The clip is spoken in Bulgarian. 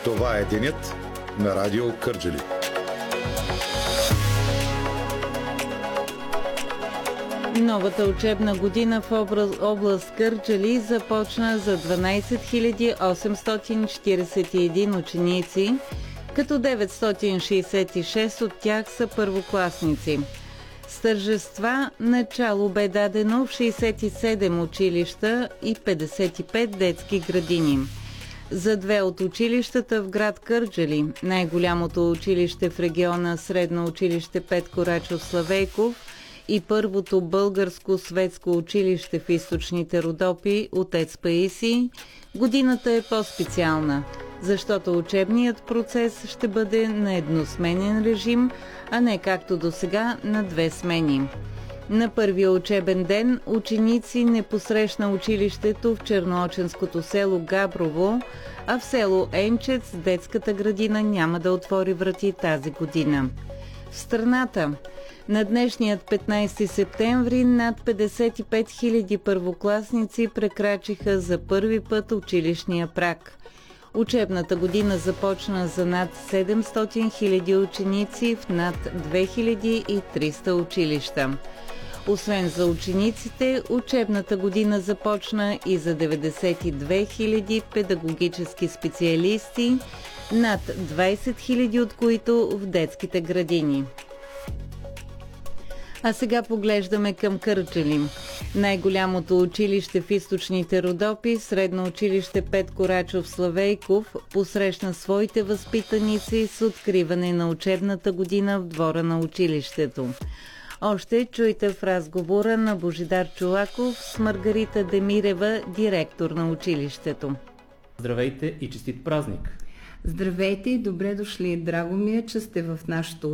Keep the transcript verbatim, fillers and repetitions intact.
Това е денят на Радио Кърджали. Новата учебна година в област Кърджали започна за дванадесет хиляди осемстотин четиридесет и един ученици, като деветстотин шестдесет и шест от тях са първокласници. С тържества начало бе дадено в шестдесет и седем училища и петдесет и пет детски градини. За две от училищата в град Кърджали, най-голямото училище в региона Средно училище Петко Рачов Славейков и първото българско светско училище в източните Родопи, отец Паисий, годината е по-специална, защото учебният процес ще бъде на едносменен режим, а не както до сега на две смени. На първия учебен ден ученици не посрещна училището в чернооченското село Габрово, а в село Енчец детската градина няма да отвори врати тази година. В страната на днешният петнадесети септември над петдесет и пет хиляди първокласници прекрачиха за първи път училищния праг. Учебната година започна за над седемстотин хиляди ученици в над две хиляди и триста училища. Освен за учениците, учебната година започна и за деветдесет и две хиляди педагогически специалисти, над двадесет хиляди от които в детските градини. А сега поглеждаме към Кърджали. Най-голямото училище в източните Родопи, Средно училище Петко Рачов Славейков, посрещна своите възпитаници с откриване на учебната година в двора на училището. Още чуйте в разговора на Божидар Чолаков с Маргарита Демирева, директор на училището. Здравейте и честит празник! Здравейте и добре дошли! Драго ми е, че сте в нашето